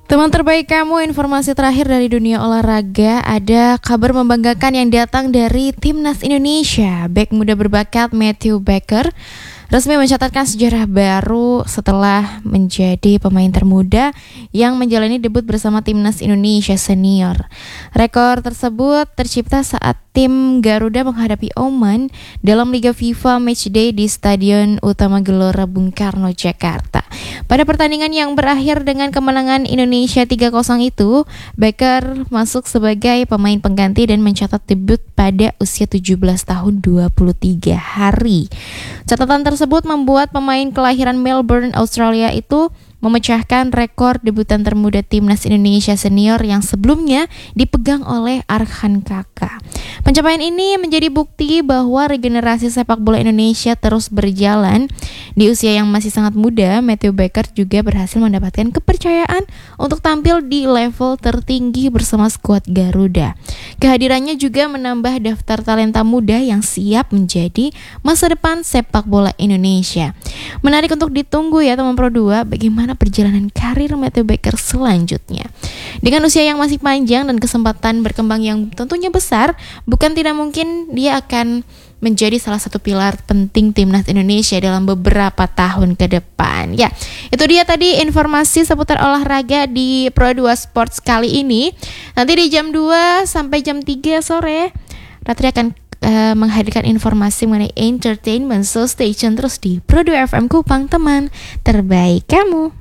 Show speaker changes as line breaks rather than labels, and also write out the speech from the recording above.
Teman terbaik kamu, informasi terakhir dari dunia olahraga. Ada kabar membanggakan yang datang dari Timnas Indonesia. Bek muda berbakat Matthew Baker resmi mencatatkan sejarah baru setelah menjadi pemain termuda yang menjalani debut bersama Timnas Indonesia Senior. Rekor tersebut tercipta saat tim Garuda menghadapi Oman dalam Liga FIFA Matchday di Stadion Utama Gelora Bung Karno, Jakarta. Pada pertandingan yang berakhir dengan kemenangan Indonesia 3-0 itu, Baker masuk sebagai pemain pengganti dan mencatat debut pada usia 17 tahun 23 hari. Catatan tersebut membuat pemain kelahiran Melbourne, Australia itu memecahkan rekor debutan termuda Timnas Indonesia Senior yang sebelumnya dipegang oleh Arhan Kaka. Pencapaian ini menjadi bukti bahwa regenerasi sepak bola Indonesia terus berjalan. Di usia yang masih sangat muda, Matthew Baker juga berhasil mendapatkan kepercayaan untuk tampil di level tertinggi bersama skuad Garuda. Kehadirannya juga menambah daftar talenta muda yang siap menjadi masa depan sepak bola Indonesia. Menarik untuk ditunggu ya teman Pro 2, bagaimana perjalanan karir Matthew Baker selanjutnya. Dengan usia yang masih panjang dan kesempatan berkembang yang tentunya besar, bukan tidak mungkin dia akan menjadi salah satu pilar penting Timnas Indonesia dalam beberapa tahun ke depan. Ya, itu dia tadi informasi seputar olahraga di Pro 2 Sports kali ini. Nanti di jam 2 sampai jam 3 sore, Ratri akan menghadirkan informasi mengenai entertainment. So stay tune terus di Pro 2 FM Kupang, teman terbaik kamu.